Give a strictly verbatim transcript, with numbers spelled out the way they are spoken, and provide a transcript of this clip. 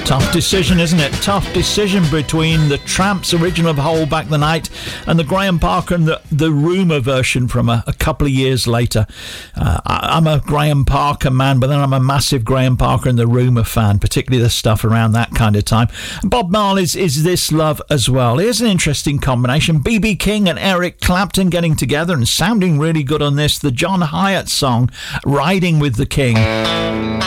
Tough decision, isn't it? Tough decision between the Tramps' original of Hold Back the Night and the Graham Parker and the, the Rumour version from a, a couple of years later. Uh, I, I'm a Graham Parker man, but then I'm a massive Graham Parker and the Rumour fan, particularly the stuff around that kind of time. Bob Marley's Is This Love as well. Here's an interesting combination. B B King and Eric Clapton getting together and sounding really good on this. The John Hyatt song, Riding with the King.